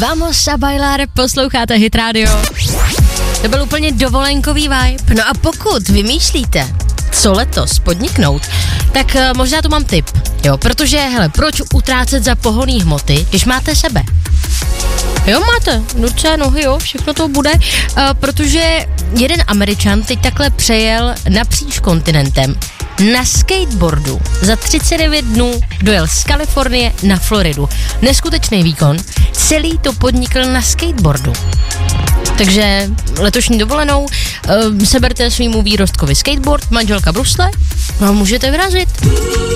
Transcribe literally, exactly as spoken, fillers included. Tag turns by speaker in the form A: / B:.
A: Vamos a bailar, posloucháte Hit Radio. To byl úplně dovolenkový vibe. No a pokud vymýšlíte, co letos podniknout, tak uh, možná tu mám tip, jo, protože, hele, proč utrácet za pohonný hmoty, když máte sebe? Jo, máte, ruce, nohy, jo, všechno to bude, uh, protože jeden Američan teď takhle přejel napříč kontinentem na skateboardu. Za třicet devět dnů dojel z Kalifornie na Floridu. Neskutečný výkon, celý to podnikl na skateboardu. Takže letošní dovolenou uh, seberte svýmu výrostkovi skateboard, manželka brusle, no a můžete vyrazit.